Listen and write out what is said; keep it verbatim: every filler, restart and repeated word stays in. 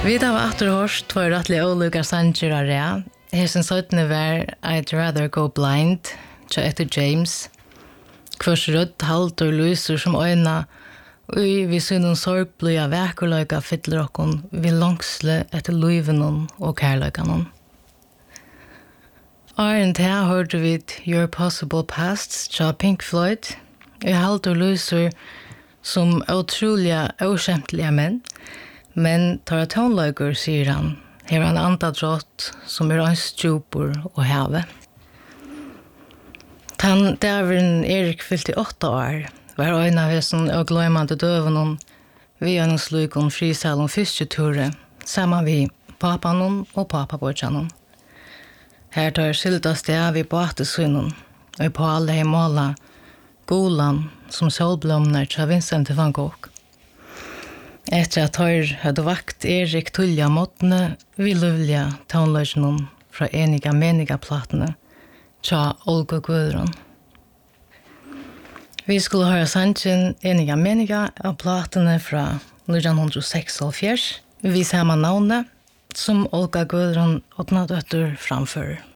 Vi har återhørst två rättliga olika sanger. Her sin søttene var I'd Rather Go Blind, tja etter James. Kvars rødt halter lyser som øyna, og vi synnen sorg blir av vekerløyga fyller okkon, vi langsle etter løyvenon og kærløyganon. Arent her hørte vi Your Possible Pasts, tja Pink Floyd. Jeg halter lyser som utroliga, oskjemtelige menn, men tar tonløyger, sier han. Her er en andadrott som er ønstjupor og heve. Tan dæveren Erik fylte åtta år, var øyne av hessen og gløymande døvenon, vi er noen slukon frisalen fyrstjeture, sammen vi papanon og papabordjanon. Her tar skilda sted vi båtesunnen, og på alle i måla golan som solblomner til Vincent van Gogh. Etter at har hadde vakt Erik Tulja måttene, vi løvlige tonløsjonen fra eniga meniga platene, tja Olga Gudrun. Vi skulle høre sannsyn eniga meniga av platene fra nitton seksogfjørs. Vi ser med navnet som Olga Gudrun og døtter framfører.